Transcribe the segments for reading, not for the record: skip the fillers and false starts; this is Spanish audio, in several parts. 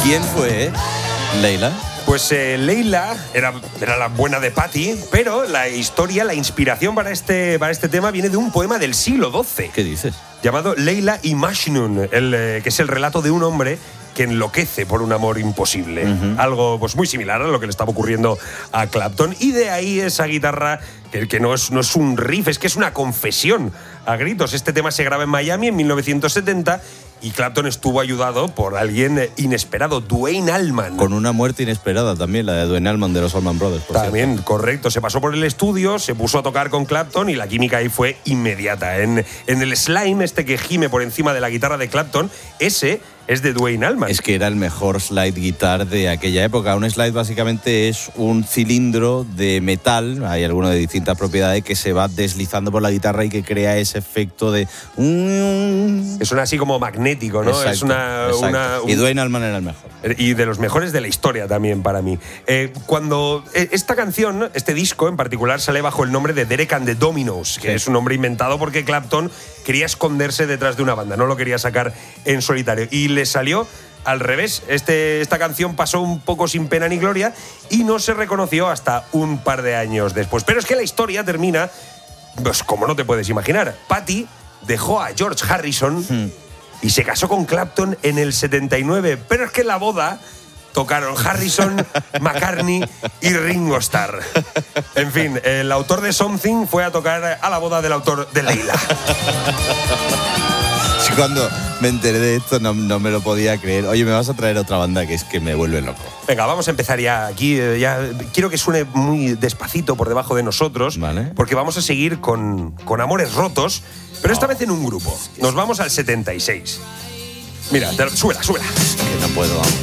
¿Quién fue, Leila? Pues Leila era la buena de Patty, pero la historia, la inspiración para este tema viene de un poema del siglo XII. ¿Qué dices? Llamado Leila y Majnun, que es el relato de un hombre que enloquece por un amor imposible. Algo pues muy similar a lo que le estaba ocurriendo a Clapton. Y de ahí esa guitarra que no es un riff, es que es una confesión a gritos. Este tema se graba en Miami en 1970 y Clapton estuvo ayudado por alguien inesperado, Duane Allman. Con una muerte inesperada también, la de Duane Allman de los Allman Brothers. También, cierto. Correcto. Se pasó por el estudio, se puso a tocar con Clapton y la química ahí fue inmediata. En el slime que gime por encima de la guitarra de Clapton, ese es de Duane Allman. Es que era el mejor slide guitar de aquella época. Un slide básicamente es un cilindro de metal, hay alguno de distintas propiedades, que se va deslizando por la guitarra y que crea ese efecto de... Es así como magnético, ¿no? Exacto. Y Duane Allman era el mejor. Y de los mejores de la historia también para mí. Cuando esta canción, este disco en particular, sale bajo el nombre de Derek and the Dominos, que es un nombre inventado porque Clapton quería esconderse detrás de una banda, no lo quería sacar en solitario. Y le salió al revés. Esta canción pasó un poco sin pena ni gloria y no se reconoció hasta un par de años después. Pero es que la historia termina, pues como no te puedes imaginar. Patty dejó a George Harrison y se casó con Clapton en el 79. Pero es que en la boda tocaron Harrison, McCartney y Ringo Starr. En fin, el autor de Something fue a tocar a la boda del autor de Leila. Cuando me enteré de esto no me lo podía creer. Oye, me vas a traer otra banda que es que me vuelve loco. Venga, vamos a empezar ya aquí. Quiero que suene muy despacito por debajo de nosotros, ¿vale? Porque vamos a seguir con amores rotos, pero esta vez en un grupo. Nos vamos al 76. Mira, súbela. Que no puedo, vamos.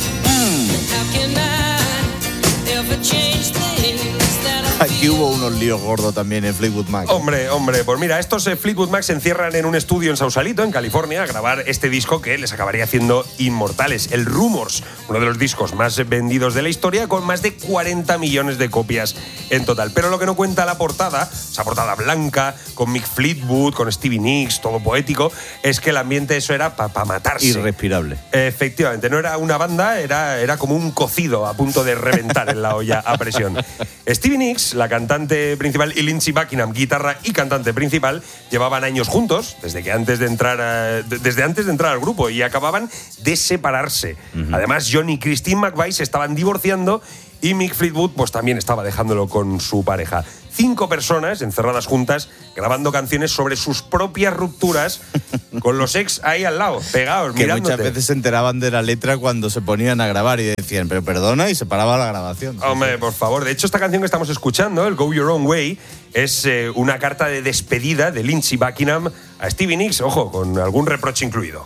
Aquí hubo unos líos gordos también en Fleetwood Mac. Hombre, pues mira, estos Fleetwood Mac se encierran en un estudio en Sausalito, en California, a grabar este disco que les acabaría haciendo inmortales, el Rumors, uno de los discos más vendidos de la historia, con más de 40 millones de copias en total. Pero lo que no cuenta la portada, esa portada blanca, con Mick Fleetwood, con Stevie Nicks, todo poético, es que el ambiente eso era para matarse. Irrespirable. Efectivamente, no era una banda, era como un cocido a punto de reventar en la olla a presión. Stevie Nicks, la cantante principal, y Lindsey Buckingham, guitarra y cantante principal, llevaban años juntos, desde antes de entrar al grupo, y acababan de separarse. Además, John y Christine McVie se estaban divorciando y Mick Fleetwood pues también estaba dejándolo con su pareja. 5 personas encerradas juntas grabando canciones sobre sus propias rupturas con los ex ahí al lado, pegados, que mirándote. Muchas veces se enteraban de la letra cuando se ponían a grabar y decían, pero perdona, y se paraba la grabación. Hombre, por favor. De hecho, esta canción que estamos escuchando, el Go Your Own Way, es una carta de despedida de Lindsey Buckingham a Stevie Nicks, ojo, con algún reproche incluido.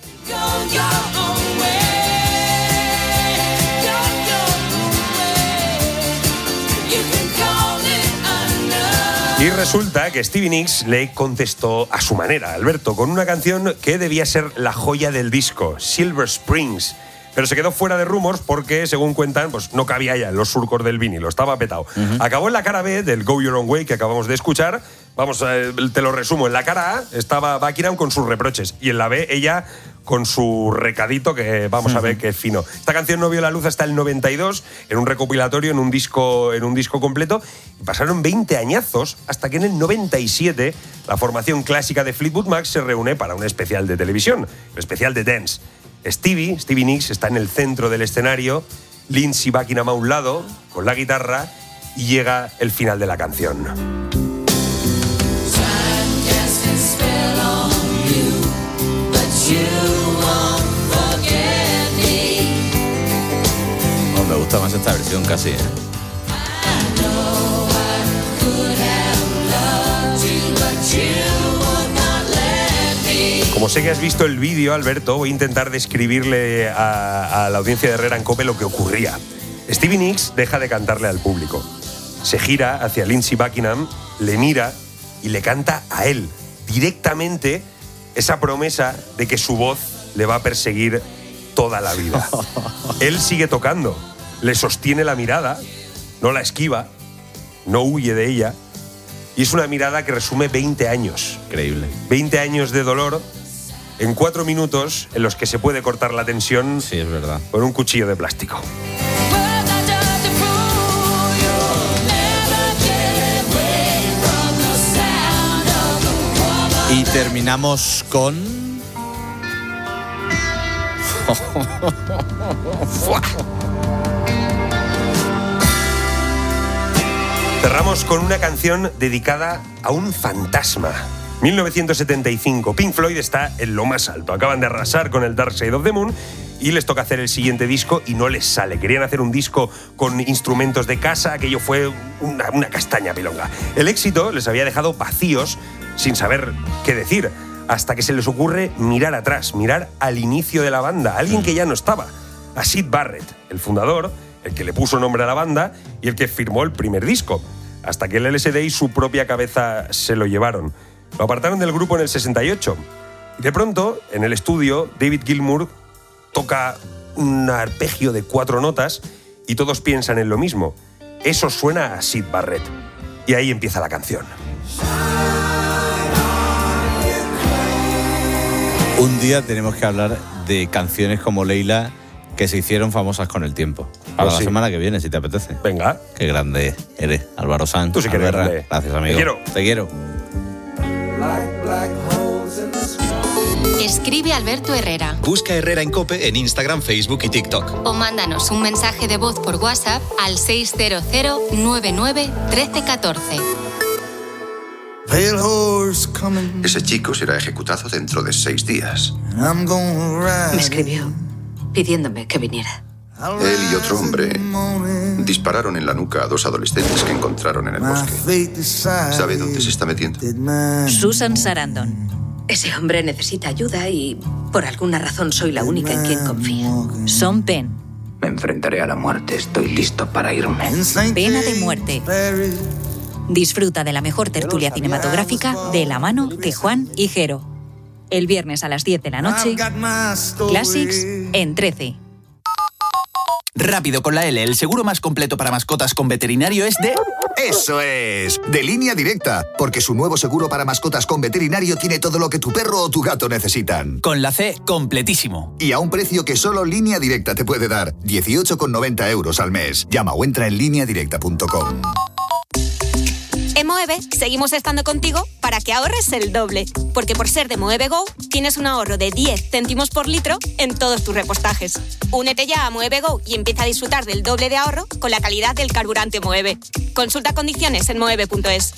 Y resulta que Stevie Nicks le contestó a su manera, Alberto, con una canción que debía ser la joya del disco, Silver Springs. Pero se quedó fuera de Rumors porque, según cuentan, pues no cabía ya en los surcos del vinilo, estaba petado. Acabó en la cara B del Go Your Own Way que acabamos de escuchar. Vamos, te lo resumo. En la cara A estaba Buckingham con sus reproches y en la B ella con su recadito que vamos a ver que es fino. Esta canción no vio la luz hasta el 92 en un recopilatorio, en un disco completo, y pasaron 20 añazos hasta que en el 97 la formación clásica de Fleetwood Mac se reúne para un especial de televisión, el especial de Dance. Stevie Nicks está en el centro del escenario, Lindsey Buckingham a un lado con la guitarra y llega el final de la canción. Oh, me gusta más esta versión casi, ¿eh? Como sé que has visto el vídeo, Alberto, voy a intentar describirle a la audiencia de Herrera en Cope lo que ocurría. Stevie Nicks deja de cantarle al público. Se gira hacia Lindsey Buckingham, le mira y le canta a él, directamente, esa promesa de que su voz le va a perseguir toda la vida. Él sigue tocando, le sostiene la mirada, no la esquiva, no huye de ella, y es una mirada que resume 20 años. Increíble. 20 años de dolor, en 4 minutos en los que se puede cortar la tensión. Sí, es verdad. Con un cuchillo de plástico. Y terminamos con... Cerramos con una canción dedicada a un fantasma. 1975. Pink Floyd está en lo más alto. Acaban de arrasar con el Dark Side of the Moon y les toca hacer el siguiente disco y no les sale. Querían hacer un disco con instrumentos de casa, aquello fue una castaña pilonga. El éxito les había dejado vacíos, sin saber qué decir, hasta que se les ocurre mirar atrás, mirar al inicio de la banda, alguien que ya no estaba, a Syd Barrett, el fundador, el que le puso nombre a la banda y el que firmó el primer disco, hasta que el LSD y su propia cabeza se lo llevaron. Lo apartaron del grupo en el 68. Y de pronto, en el estudio, David Gilmour toca un arpegio de 4 notas y todos piensan en lo mismo. Eso suena a Syd Barrett. Y ahí empieza la canción. Un día tenemos que hablar de canciones como Leila que se hicieron famosas con el tiempo. Para la semana que viene, si te apetece. Venga. Qué grande eres, Álvaro Sanz. Tú sí que eres grande. Gracias, amigo. Te quiero. Escribe Alberto Herrera. Busca Herrera en COPE en Instagram, Facebook y TikTok. O mándanos un mensaje de voz por WhatsApp al 600 99 1314. Ese chico será ejecutado dentro de 6 días. Me escribió pidiéndome que viniera. Él y otro hombre dispararon en la nuca a 2 adolescentes que encontraron en el bosque. ¿Sabe dónde se está metiendo? Susan Sarandon. Ese hombre necesita ayuda y por alguna razón soy la única en quien confía. Sean Penn. Me enfrentaré a la muerte. Estoy listo para irme. Pena de muerte. Disfruta de la mejor tertulia cinematográfica de la mano de Juan y Jero. El viernes a las 10 de la noche, Classics en 13. Rápido con la L, el seguro más completo para mascotas con veterinario es de... ¡Eso es! De Línea Directa, porque su nuevo seguro para mascotas con veterinario tiene todo lo que tu perro o tu gato necesitan. Con la C, completísimo. Y a un precio que solo Línea Directa te puede dar, 18,90 € al mes. Llama o entra en lineadirecta.com. En Moeve seguimos estando contigo para que ahorres el doble, porque por ser de Moeve Go tienes un ahorro de 10 céntimos por litro en todos tus repostajes. Únete ya a Moeve Go y empieza a disfrutar del doble de ahorro con la calidad del carburante Moeve. Consulta condiciones en moeve.es.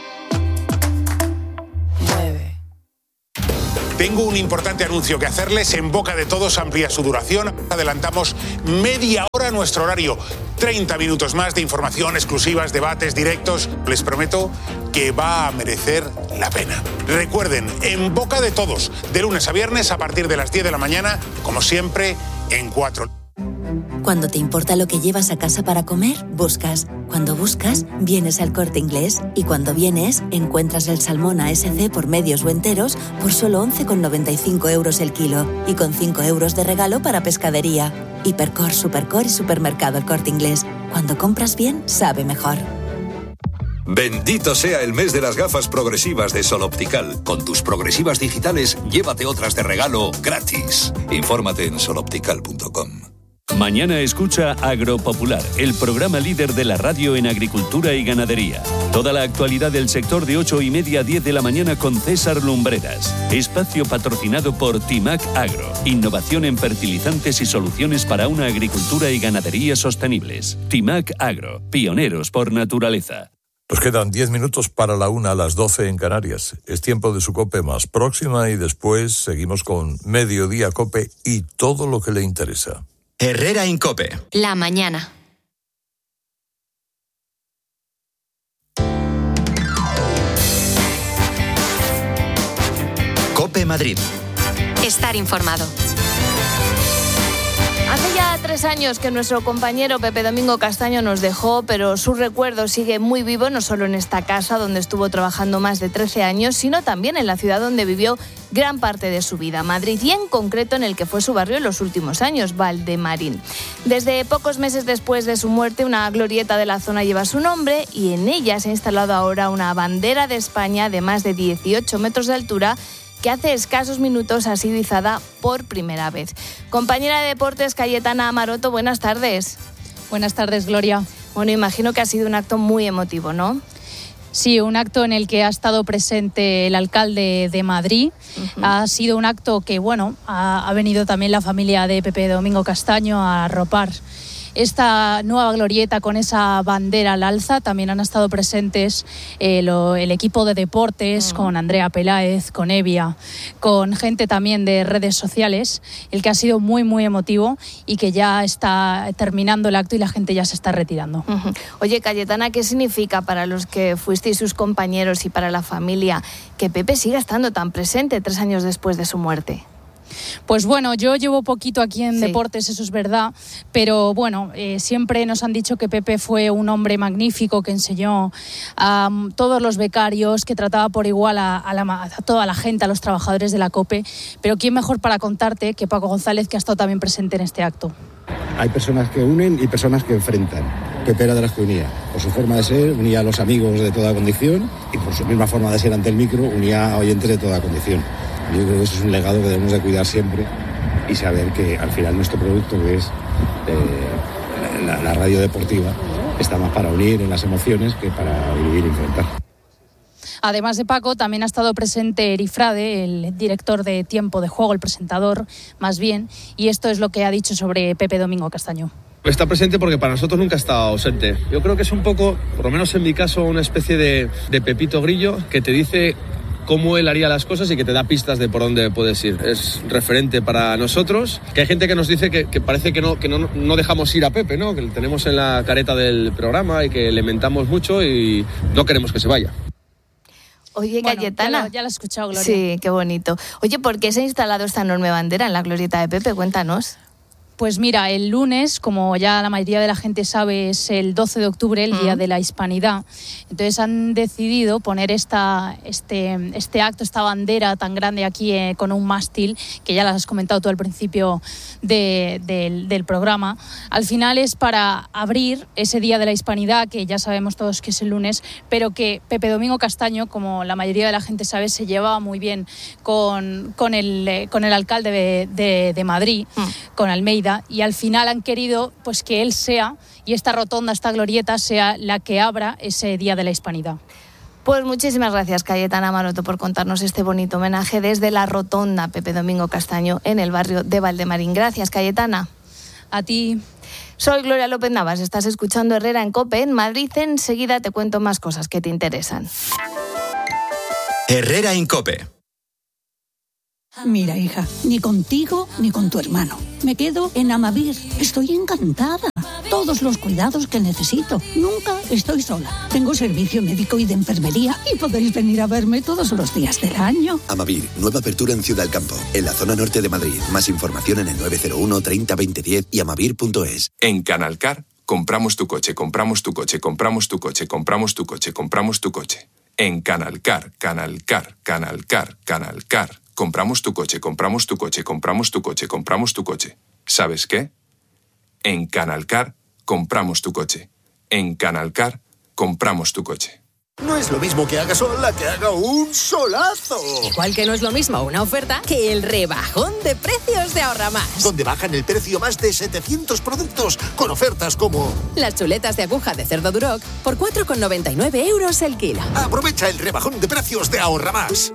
Tengo un importante anuncio que hacerles. En boca de todos amplía su duración. Adelantamos media hora nuestro horario. 30 minutos más de información, exclusivas, debates, directos. Les prometo que va a merecer la pena. Recuerden, en boca de todos, de lunes a viernes a partir de las 10 de la mañana, como siempre, en 4. Cuando te importa lo que llevas a casa para comer, buscas. Cuando buscas, vienes al Corte Inglés. Y cuando vienes, encuentras el salmón ASC por medios o enteros por solo 11,95 € el kilo. Y con 5 € de regalo para pescadería. Hipercor, Supercor y Supermercado El Corte Inglés. Cuando compras bien, sabe mejor. Bendito sea el mes de las gafas progresivas de Sol Optical. Con tus progresivas digitales, llévate otras de regalo gratis. Infórmate en soloptical.com. Mañana escucha Agropopular, el programa líder de la radio en agricultura y ganadería. Toda la actualidad del sector de 8:30 a 10 de la mañana con César Lumbreras. Espacio patrocinado por Timac Agro. Innovación en fertilizantes y soluciones para una agricultura y ganadería sostenibles. Timac Agro, pioneros por naturaleza. Nos quedan 10 minutos para la 1 a las 12 en Canarias. Es tiempo de su COPE más próxima y después seguimos con Mediodía COPE y todo lo que le interesa. Herrera en COPE. La mañana. COPE Madrid. Estar informado. Hace ya 3 años que nuestro compañero Pepe Domingo Castaño nos dejó, pero su recuerdo sigue muy vivo, no solo en esta casa donde estuvo trabajando más de 13 años, sino también en la ciudad donde vivió gran parte de su vida, Madrid, y en concreto en el que fue su barrio en los últimos años, Valdemarín. Desde pocos meses después de su muerte, una glorieta de la zona lleva su nombre y en ella se ha instalado ahora una bandera de España de más de 18 metros de altura que hace escasos minutos ha sido izada por primera vez. Compañera de deportes Cayetana Amaroto, buenas tardes. Buenas tardes, Gloria. Bueno, imagino que ha sido un acto muy emotivo, ¿no? Sí, un acto en el que ha estado presente el alcalde de Madrid. Uh-huh. Ha sido un acto que, ha venido también la familia de Pepe Domingo Castaño a arropar esta nueva glorieta con esa bandera al alza. También han estado presentes el equipo de deportes, con Andrea Peláez, con Evia, con gente también de redes sociales, el que ha sido muy, muy emotivo y que ya está terminando el acto y la gente ya se está retirando. Uh-huh. Oye, Cayetana, ¿qué significa para los que fuisteis sus compañeros y para la familia que Pepe siga estando tan presente 3 años después de su muerte? Pues yo llevo poquito aquí en deportes, eso es verdad, pero siempre nos han dicho que Pepe fue un hombre magnífico, que enseñó a todos los becarios, que trataba por igual a toda la gente, a los trabajadores de la COPE, pero ¿quién mejor para contarte que Paco González, que ha estado también presente en este acto? Hay personas que unen y personas que enfrentan. Pepe era de las que unía. Por su forma de ser, unía a los amigos de toda condición, y por su misma forma de ser ante el micro, unía a oyentes de toda condición. Yo creo que eso es un legado que debemos de cuidar siempre y saber que al final nuestro producto, que es la radio deportiva, está más para unir en las emociones que para dividir y enfrentar. Además de Paco, también ha estado presente Eri Frade, el director de Tiempo de Juego, el presentador más bien, y esto es lo que ha dicho sobre Pepe Domingo Castaño. Está presente porque para nosotros nunca ha estado ausente. Yo creo que es un poco, por lo menos en mi caso, una especie de Pepito Grillo que te dice cómo él haría las cosas y que te da pistas de por dónde puedes ir. Es referente para nosotros, que hay gente que nos dice que parece que no dejamos ir a Pepe, ¿no? Que le tenemos en la careta del programa y que le mentamos mucho y no queremos que se vaya. Oye, Cayetana. Ya lo has escuchado, Gloria. Sí, qué bonito. Oye, ¿por qué se ha instalado esta enorme bandera en la glorieta de Pepe? Cuéntanos. Pues mira, el lunes, como ya la mayoría de la gente sabe, es el 12 de octubre, el Día de la Hispanidad. Entonces han decidido poner este acto, esta bandera tan grande aquí con un mástil, que ya las has comentado tú al principio del programa. Al final es para abrir ese Día de la Hispanidad, que ya sabemos todos que es el lunes, pero que Pepe Domingo Castaño, como la mayoría de la gente sabe, se llevaba muy bien con el alcalde de Madrid, con Almeida, y al final han querido pues que él sea, y esta rotonda, esta glorieta, sea la que abra ese Día de la Hispanidad. Pues muchísimas gracias, Cayetana Amaroto, por contarnos este bonito homenaje desde la rotonda Pepe Domingo Castaño en el barrio de Valdemarín. Gracias, Cayetana. A ti. Soy Gloria López Navas, estás escuchando Herrera en COPE en Madrid. Enseguida te cuento más cosas que te interesan. Herrera en COPE. Mira, hija, ni contigo ni con tu hermano. Me quedo en Amavir. Estoy encantada. Todos los cuidados que necesito. Nunca estoy sola. Tengo servicio médico y de enfermería y podéis venir a verme todos los días del año. Amavir, nueva apertura en Ciudad del Campo, en la zona norte de Madrid. Más información en el 901 30 20 10 y amavir.es. En Canalcar, compramos tu coche, compramos tu coche, compramos tu coche, compramos tu coche, compramos tu coche. En Canalcar, Canalcar, Canalcar, Canalcar. Compramos tu coche, compramos tu coche, compramos tu coche, compramos tu coche. ¿Sabes qué? En Canalcar, compramos tu coche. En Canalcar, compramos tu coche. No es lo mismo que haga sol a que haga un solazo. Igual que no es lo mismo una oferta que el rebajón de precios de Ahorra Más. Donde bajan el precio más de 700 productos con ofertas como... Las chuletas de aguja de cerdo Duroc por 4,99 € el kilo. Aprovecha el rebajón de precios de Ahorra Más.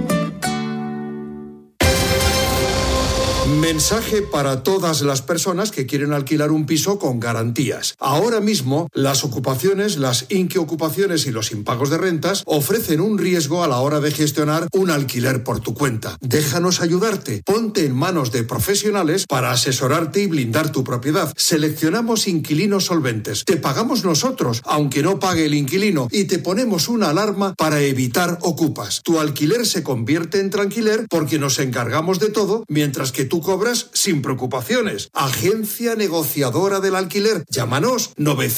Mensaje para todas las personas que quieren alquilar un piso con garantías. Ahora mismo, las ocupaciones, las inquiocupaciones y los impagos de rentas ofrecen un riesgo a la hora de gestionar un alquiler por tu cuenta. Déjanos ayudarte. Ponte en manos de profesionales para asesorarte y blindar tu propiedad. Seleccionamos inquilinos solventes. Te pagamos nosotros, aunque no pague el inquilino, y te ponemos una alarma para evitar ocupas. Tu alquiler se convierte en tranquiler porque nos encargamos de todo, mientras que tú cobras sin preocupaciones. Agencia negociadora del alquiler. Llámanos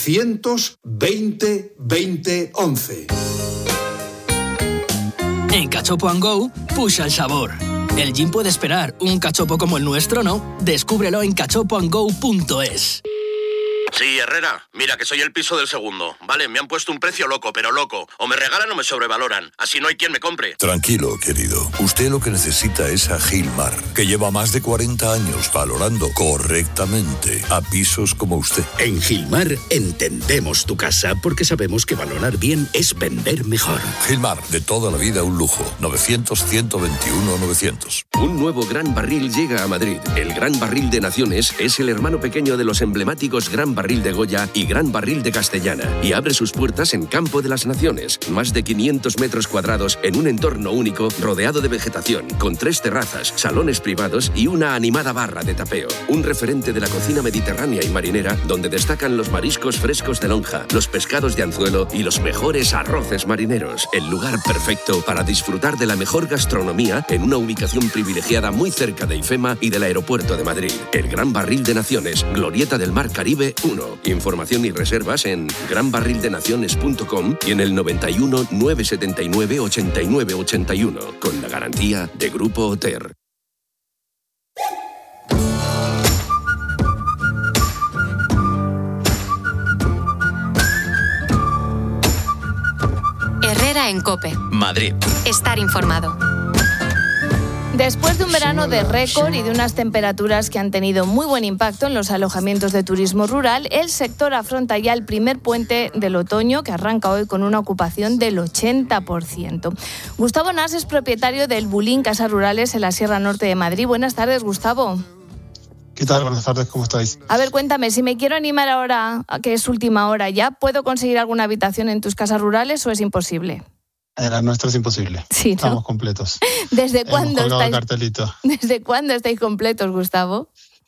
920 20 11. En Cachopo & Go, pusha el sabor. El gin puede esperar, un cachopo como el nuestro no. Descúbrelo en cachopoandgo.es. Sí, Herrera, mira que soy el piso del segundo. Vale, me han puesto un precio loco, pero loco. O me regalan o me sobrevaloran. Así no hay quien me compre. Tranquilo, querido. Usted lo que necesita es a Gilmar, que lleva más de 40 años valorando correctamente a pisos como usted. En Gilmar entendemos tu casa porque sabemos que valorar bien es vender mejor. Gilmar, de toda la vida un lujo. 900-121-900. Un nuevo Gran Barril llega a Madrid. El Gran Barril de Naciones es el hermano pequeño de los emblemáticos Gran Barril de Goya y Gran Barril de Castellana, y abre sus puertas en Campo de las Naciones. Más de 500 metros cuadrados en un entorno único, rodeado de vegetación, con 3 terrazas, salones privados y una animada barra de tapeo. Un referente de la cocina mediterránea y marinera, donde destacan los mariscos frescos de lonja, los pescados de anzuelo y los mejores arroces marineros. El lugar perfecto para disfrutar de la mejor gastronomía en una ubicación privilegiada muy cerca de IFEMA y del aeropuerto de Madrid. El Gran Barril de Naciones, Glorieta del Mar Caribe 1. Información y reservas en granbarrildenaciones.com y en el 91 979 89 81, con la garantía de Grupo Oter. Herrera en COPE. Madrid. Estar informado. Después de un verano de récord y de unas temperaturas que han tenido muy buen impacto en los alojamientos de turismo rural, el sector afronta ya el primer puente del otoño, que arranca hoy con una ocupación del 80%. Gustavo Nas es propietario del Bulín Casas Rurales en la Sierra Norte de Madrid. Buenas tardes, Gustavo. ¿Qué tal? Buenas tardes, ¿cómo estáis? A ver, cuéntame, si me quiero animar ahora, que es última hora ya, ¿puedo conseguir alguna habitación en tus casas rurales o es imposible? La nuestra es imposible. Sí, ¿no? Estamos completos. ¿Desde cuándo estáis? Cartelito. ¿Desde cuándo estáis completos, Gustavo?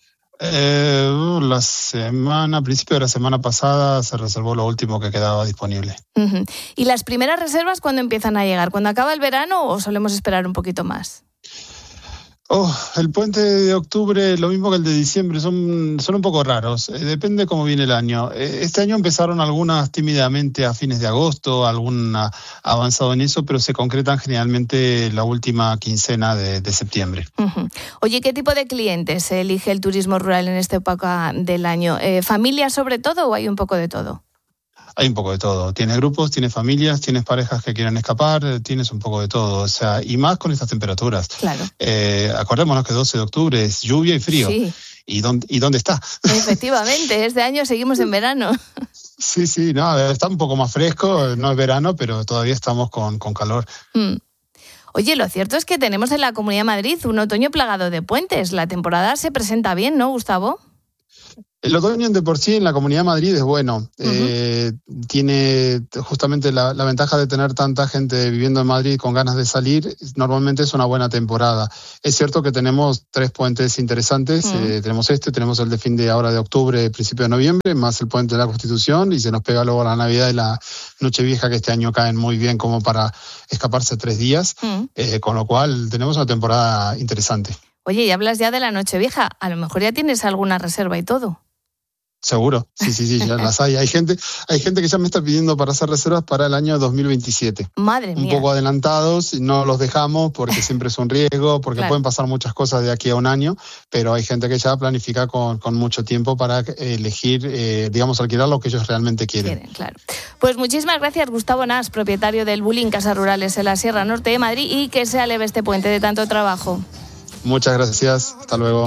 A principio de la semana pasada se reservó lo último que quedaba disponible. Uh-huh. ¿Y las primeras reservas cuándo empiezan a llegar? ¿Cuándo acaba el verano o solemos esperar un poquito más? El puente de octubre, lo mismo que el de diciembre, son un poco raros. Depende cómo viene el año. Este año empezaron algunas tímidamente a fines de agosto, alguna avanzado en eso, pero se concretan generalmente la última quincena de septiembre. Uh-huh. Oye, ¿qué tipo de clientes elige el turismo rural en esta época del año? ¿Familias sobre todo o hay un poco de todo? Hay un poco de todo. Tienes grupos, tienes familias, tienes parejas que quieren escapar, tienes un poco de todo. O sea, y más con estas temperaturas. Claro. Acordémonos que 12 de octubre es lluvia y frío. Sí. ¿Y dónde está? Efectivamente, este año seguimos en verano. Sí, no, está un poco más fresco, no es verano, pero todavía estamos con calor. Oye, lo cierto es que tenemos en la Comunidad de Madrid un otoño plagado de puentes. La temporada se presenta bien, ¿no, Gustavo? El otoño de por sí en la Comunidad de Madrid es bueno. Tiene justamente la ventaja de tener tanta gente viviendo en Madrid con ganas de salir. Normalmente es una buena temporada. Es cierto que tenemos 3 puentes interesantes. Tenemos tenemos el de fin de ahora de octubre, principio de noviembre, más el puente de la Constitución, y se nos pega luego la Navidad y la Nochevieja, que este año caen muy bien como para escaparse 3 días. Con lo cual tenemos una temporada interesante. Oye, y hablas ya de la Nochevieja. A lo mejor ya tienes alguna reserva y todo. Seguro, sí, ya las hay. Hay gente que ya me está pidiendo para hacer reservas para el año 2027. Madre mía. Un poco adelantados, no los dejamos porque siempre es un riesgo, porque Claro. pueden pasar muchas cosas de aquí a un año, pero hay gente que ya planifica con mucho tiempo para elegir, alquilar lo que ellos realmente quieren. Claro. Pues muchísimas gracias, Gustavo Nas, propietario del Bulín Casas Rurales en la Sierra Norte de Madrid, y que sea leve este puente de tanto trabajo. Muchas gracias, hasta luego.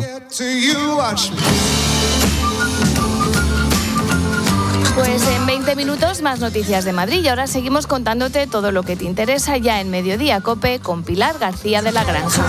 Pues en 20 minutos más noticias de Madrid, y ahora seguimos contándote todo lo que te interesa ya en Mediodía COPE con Pilar García de la Granja.